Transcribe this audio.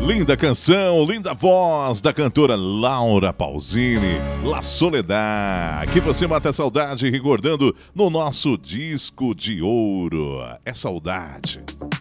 Linda canção, linda voz da cantora Laura Pausini, La Soledad, que você mata a saudade recordando no nosso disco de ouro. É saudade.